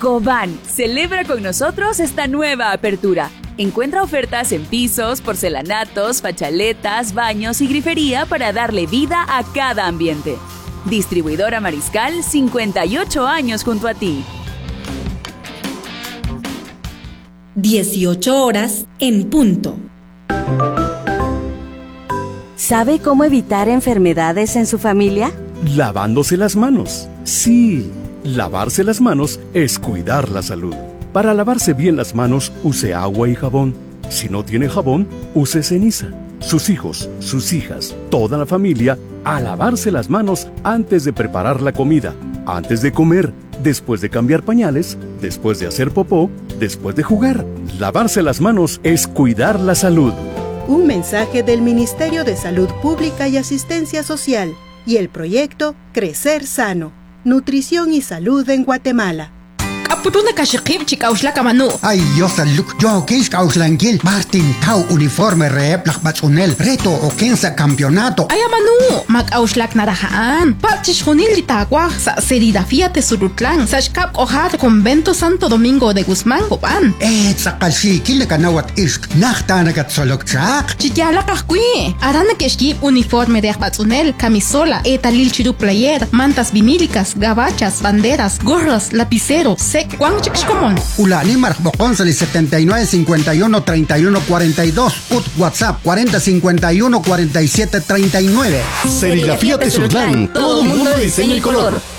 Cobán celebra con nosotros esta nueva apertura. Encuentra ofertas en pisos, porcelanatos, fachaletas, baños y grifería para darle vida a cada ambiente. Distribuidora Mariscal, 58 años junto a ti. 18 horas en punto. ¿Sabe cómo evitar enfermedades en su familia? Lavándose las manos. Sí, lavarse las manos es cuidar la salud. Para lavarse bien las manos, use agua y jabón. Si no tiene jabón, use ceniza. Sus hijos, sus hijas, toda la familia, a lavarse las manos antes de preparar la comida, antes de comer, después de cambiar pañales, después de hacer popó, después de jugar. Lavarse las manos es cuidar la salud. Un mensaje del Ministerio de Salud Pública y Asistencia Social y el proyecto Crecer Sano, Nutrición y Salud en Guatemala. Apuruna kashikip chikauslaka manu. Ay, yo saluk, yo kis kauslankil. Martin Tau uniforme rep lakbatsunel. Reto o kensa campeonato. Ay, manu, makauslak narahaan. Pachish junil litagua, sa serigrafía te surutlan. Sashkap ojar convento Santo Domingo de Guzmán, Cobán. Sakalshi, kilakanawat isk. Nachtanagat solokchak. Chiyala kahkui. Arana keshkip uniforme de akbatsunel, camisola, etalil chiru player, mantas vinílicas, gabachas, banderas, gorras, lapiceros, Juan Chixcomón. Ulani Marcbocón 79 51 31 42. WhatsApp 40 51 47 39. Serigrafía Tezutlán. Todo el mundo diseña el color.